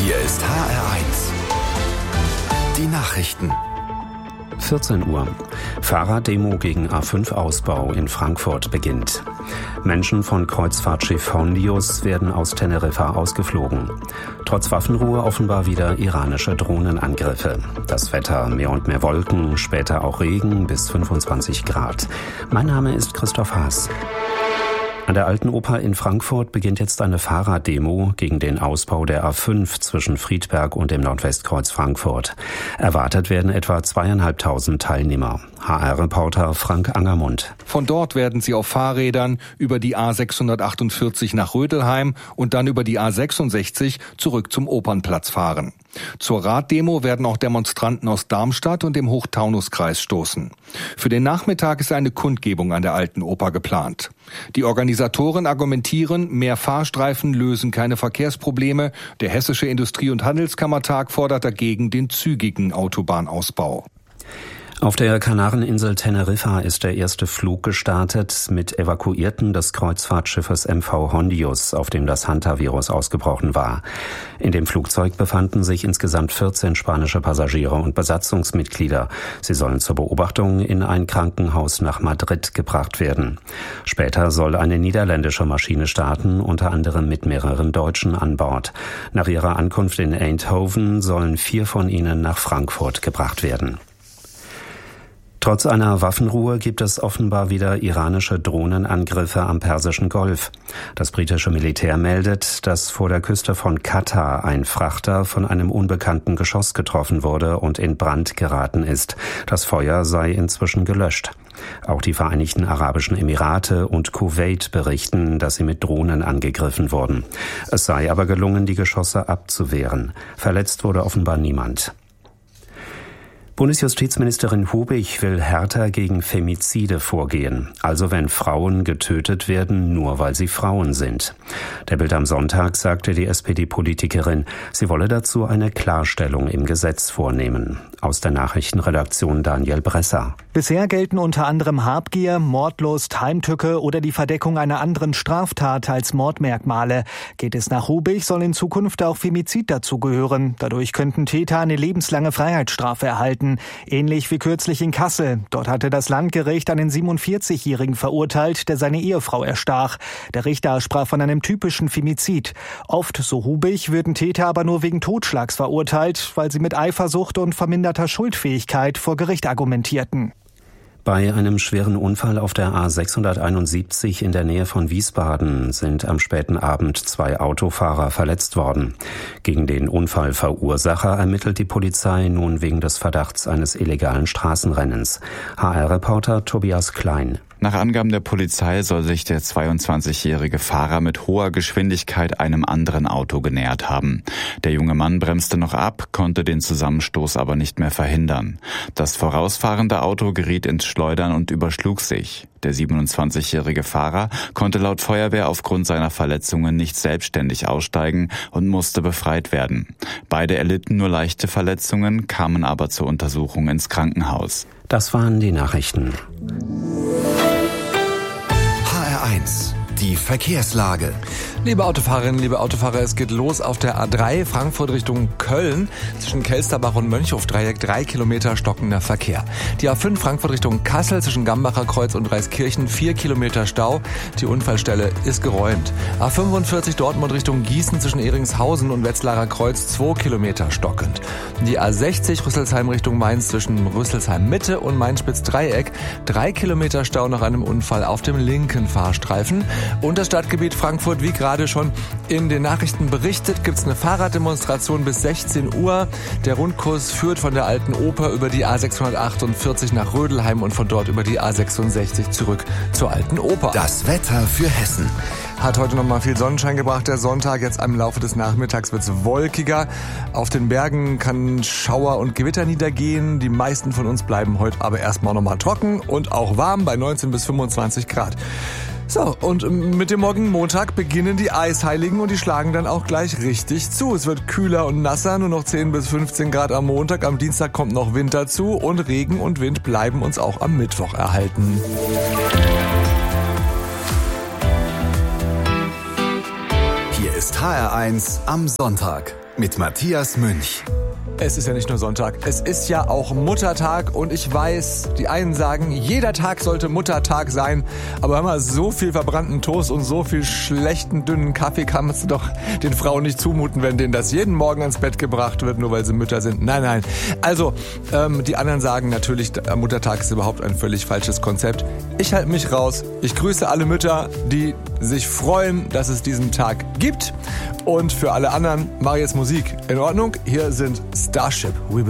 Hier ist HR1. Die Nachrichten. 14 Uhr. Fahrraddemo gegen A5-Ausbau in Frankfurt beginnt. Menschen von Kreuzfahrtschiff Hondius werden aus Teneriffa ausgeflogen. Trotz Waffenruhe offenbar wieder iranische Drohnenangriffe. Das Wetter: mehr und mehr Wolken, später auch Regen bis 25 Grad. Mein Name ist Christoph Haas. An der Alten Oper in Frankfurt beginnt jetzt eine Fahrraddemo gegen den Ausbau der A5 zwischen Friedberg und dem Nordwestkreuz Frankfurt. Erwartet werden etwa 2.500 Teilnehmer. HR-Reporter Frank Angermund. Von dort werden sie auf Fahrrädern über die A648 nach Rödelheim und dann über die A66 zurück zum Opernplatz fahren. Zur Raddemo werden auch Demonstranten aus Darmstadt und dem Hochtaunuskreis stoßen. Für den Nachmittag ist eine Kundgebung an der Alten Oper geplant. Die Organisatoren argumentieren, mehr Fahrstreifen lösen keine Verkehrsprobleme. Der Hessische Industrie- und Handelskammertag fordert dagegen den zügigen Autobahnausbau. Auf der Kanareninsel Teneriffa ist der erste Flug gestartet mit Evakuierten des Kreuzfahrtschiffes MV Hondius, auf dem das Hantavirus ausgebrochen war. In dem Flugzeug befanden sich insgesamt 14 spanische Passagiere und Besatzungsmitglieder. Sie sollen zur Beobachtung in ein Krankenhaus nach Madrid gebracht werden. Später soll eine niederländische Maschine starten, unter anderem mit mehreren Deutschen an Bord. Nach ihrer Ankunft in Eindhoven sollen 4 von ihnen nach Frankfurt gebracht werden. Trotz einer Waffenruhe gibt es offenbar wieder iranische Drohnenangriffe am Persischen Golf. Das britische Militär meldet, dass vor der Küste von Katar ein Frachter von einem unbekannten Geschoss getroffen wurde und in Brand geraten ist. Das Feuer sei inzwischen gelöscht. Auch die Vereinigten Arabischen Emirate und Kuwait berichten, dass sie mit Drohnen angegriffen wurden. Es sei aber gelungen, die Geschosse abzuwehren. Verletzt wurde offenbar niemand. Bundesjustizministerin Hubig will härter gegen Femizide vorgehen, also wenn Frauen getötet werden, nur weil sie Frauen sind. Der Bild am Sonntag sagte die SPD-Politikerin, sie wolle dazu eine Klarstellung im Gesetz vornehmen. Aus der Nachrichtenredaktion Daniel Bresser. Bisher gelten unter anderem Habgier, Mordlust, Heimtücke oder die Verdeckung einer anderen Straftat als Mordmerkmale. Geht es nach Hubig, soll in Zukunft auch Femizid dazugehören. Dadurch könnten Täter eine lebenslange Freiheitsstrafe erhalten. Ähnlich wie kürzlich in Kassel. Dort hatte das Landgericht einen 47-Jährigen verurteilt, der seine Ehefrau erstach. Der Richter sprach von einem typischen Femizid. Oft, so Hubig, würden Täter aber nur wegen Totschlags verurteilt, weil sie mit Eifersucht und verminderter Schuldfähigkeit vor Gericht argumentierten. Bei einem schweren Unfall auf der A671 in der Nähe von Wiesbaden sind am späten Abend 2 Autofahrer verletzt worden. Gegen den Unfallverursacher ermittelt die Polizei nun wegen des Verdachts eines illegalen Straßenrennens. HR-Reporter Tobias Klein. Nach Angaben der Polizei soll sich der 22-jährige Fahrer mit hoher Geschwindigkeit einem anderen Auto genähert haben. Der junge Mann bremste noch ab, konnte den Zusammenstoß aber nicht mehr verhindern. Das vorausfahrende Auto geriet ins Schleudern und überschlug sich. Der 27-jährige Fahrer konnte laut Feuerwehr aufgrund seiner Verletzungen nicht selbstständig aussteigen und musste befreit werden. Beide erlitten nur leichte Verletzungen, kamen aber zur Untersuchung ins Krankenhaus. Das waren die Nachrichten. HR1, die Verkehrslage. Liebe Autofahrerinnen, liebe Autofahrer, es geht los auf der A3 Frankfurt Richtung Köln. Zwischen Kelsterbach und Mönchhof-Dreieck 3 Kilometer stockender Verkehr. Die A5 Frankfurt Richtung Kassel zwischen Gambacher Kreuz und Reiskirchen 4 Kilometer Stau. Die Unfallstelle ist geräumt. A45 Dortmund Richtung Gießen zwischen Ehringshausen und Wetzlarer Kreuz 2 Kilometer stockend. Die A60 Rüsselsheim Richtung Mainz zwischen Rüsselsheim Mitte und Mainz-Spitz-Dreieck 3 Kilometer Stau nach einem Unfall auf dem linken Fahrstreifen. Und das Stadtgebiet Frankfurt, wie gerade schon in den Nachrichten berichtet, gibt es eine Fahrraddemonstration bis 16 Uhr. Der Rundkurs führt von der Alten Oper über die A648 nach Rödelheim und von dort über die A66 zurück zur Alten Oper. Das Wetter für Hessen. Hat heute noch mal viel Sonnenschein gebracht, der Sonntag. Jetzt im Laufe des Nachmittags wird es wolkiger. Auf den Bergen kann Schauer und Gewitter niedergehen. Die meisten von uns bleiben heute aber erstmal noch mal trocken und auch warm bei 19 bis 25 Grad. So, und mit dem morgigen Montag beginnen die Eisheiligen und die schlagen dann auch gleich richtig zu. Es wird kühler und nasser, nur noch 10 bis 15 Grad am Montag. Am Dienstag kommt noch Wind dazu und Regen und Wind bleiben uns auch am Mittwoch erhalten. Hier ist HR1 am Sonntag. mit Matthias Münch. Es ist ja nicht nur Sonntag, es ist ja auch Muttertag und ich weiß, die einen sagen, jeder Tag sollte Muttertag sein, aber hör mal, so viel verbrannten Toast und so viel schlechten, dünnen Kaffee kannst du doch den Frauen nicht zumuten, wenn denen das jeden Morgen ans Bett gebracht wird, nur weil sie Mütter sind. Nein. Also, die anderen sagen natürlich, Muttertag ist überhaupt ein völlig falsches Konzept. Ich halte mich raus. Ich grüße alle Mütter, die sich freuen, dass es diesen Tag gibt. Und für alle anderen mache ich jetzt Musik. In Ordnung? Hier sind Starship. We